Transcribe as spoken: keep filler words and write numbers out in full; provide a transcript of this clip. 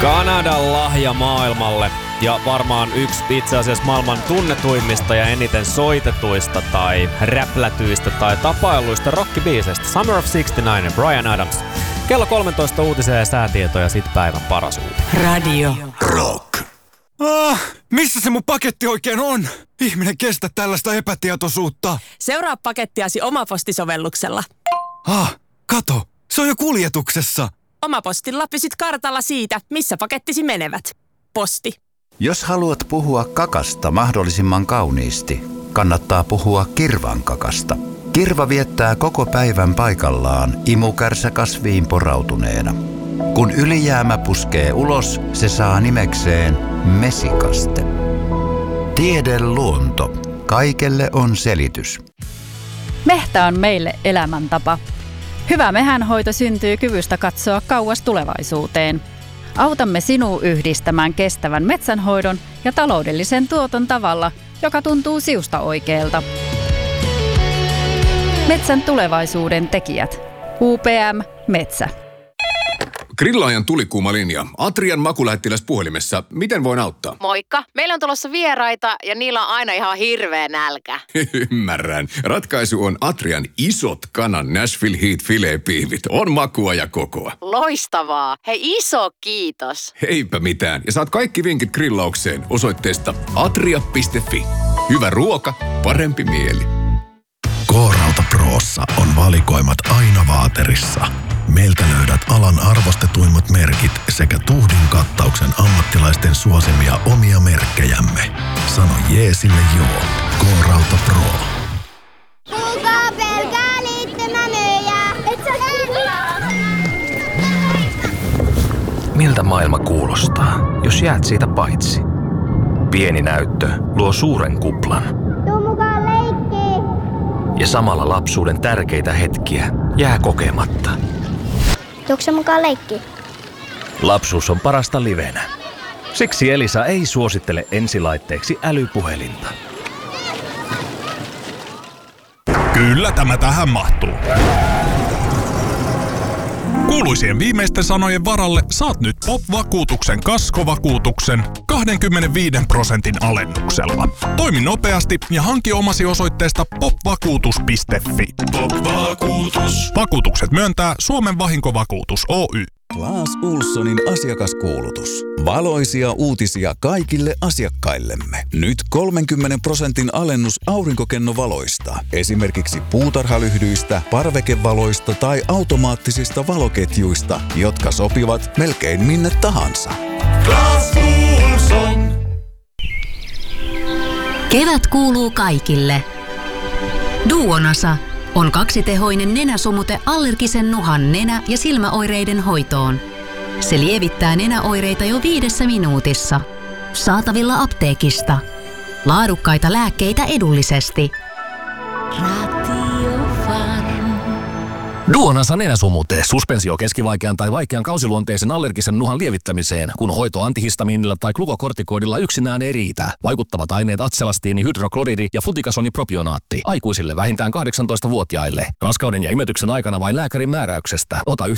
Kanadan lahja maailmalle ja varmaan yksi itse asiassa maailman tunnetuimmista ja eniten soitetuista tai räplätyistä tai tapailuista rockibiiseistä. Summer of sixty-nine ja Bryan Adams. Kello kolmetoista uutisia ja säätietoja, sit päivän paras uutinen. Radio Rock. Ah, missä se mun paketti oikein on? Ihminen kestä tällaista epätietoisuutta. Seuraa pakettiasi Omaposti-sovelluksella. Ah, kato, se on jo kuljetuksessa. Omapostilla pysyt kartalla siitä, missä pakettisi menevät. Posti. Jos haluat puhua kakasta mahdollisimman kauniisti, kannattaa puhua kirvan kakasta. Kirva viettää koko päivän paikallaan imukärsä kasviin porautuneena. Kun ylijäämä puskee ulos, se saa nimekseen mesikaste. Tiede luonto. Kaikelle on selitys. Mehtä on meille elämäntapa. Hyvä mehänhoito syntyy kyvystä katsoa kauas tulevaisuuteen. Autamme sinua yhdistämään kestävän metsänhoidon ja taloudellisen tuoton tavalla, joka tuntuu siusta oikealta. Metsän tulevaisuuden tekijät. U P M Metsä. Grillaajan tulikuuma linja. Atrian makulähettiläs puhelimessa. Miten voin auttaa? Moikka. Meillä on tulossa vieraita ja niillä on aina ihan hirveä nälkä. Ymmärrän. Ratkaisu on Atrian isot kanan Nashville Heat filet-piivit. On makua ja kokoa. Loistavaa. Hei, iso kiitos. Heipä mitään. Ja saat kaikki vinkit grillaukseen osoitteesta atria piste fi. Hyvä ruoka, parempi mieli. K-Rauta Prossa on valikoimat aina vaaterissa. Meiltä löydät alan arvostetuimmat merkit sekä tuhdin kattauksen ammattilaisten suosimia omia merkkejämme. Sano jee sille joo. K-Rauta Pro. Kuka pelkää liittymämyyjää? Miltä maailma kuulostaa, jos jäät siitä paitsi? Pieni näyttö luo suuren kuplan. Tuu mukaan leikkiin. Ja samalla lapsuuden tärkeitä hetkiä jää kokematta. Tuukse mukaan leikkiin? Lapsuus on parasta livenä. Siksi Elisa ei suosittele ensilaitteeksi älypuhelinta. Kyllä tämä tähän mahtuu. Kuuluisien viimeisten sanojen varalle saat nyt Pop-vakuutuksen kaskovakuutuksen kaksikymmentäviisi prosentin alennuksella. Toimi nopeasti ja hanki omasi osoitteesta popvakuutus piste fi. Pop-vakuutus. Vakuutukset myöntää Suomen vahinkovakuutus Oy. Claes Ohlsonin asiakaskuulutus. Valoisia uutisia kaikille asiakkaillemme. Nyt kolmenkymmenen prosentin alennus aurinkokennovaloista. Esimerkiksi puutarhalyhdyistä, parvekevaloista tai automaattisista valoketjuista, jotka sopivat melkein minne tahansa. Claes Ohlson. Kevät kuuluu kaikille. Duonasa on kaksitehoinen nenäsumute allergisen nuhan nenä- ja silmäoireiden hoitoon. Se lievittää nenäoireita jo viidessä minuutissa. Saatavilla apteekista. Laadukkaita lääkkeitä edullisesti. Duonasa nenäsumute. Suspensio keskivaikean tai vaikean kausiluonteisen allergisen nuhan lievittämiseen, kun hoito antihistamiinilla tai glukokortikoidilla yksinään ei riitä. Vaikuttavat aineet atselastiini, hydrokloridi ja flutikasonipropionaatti. Aikuisille vähintään kahdeksantoistavuotiaille. Raskauden ja imetyksen aikana vain lääkärin määräyksestä. Ota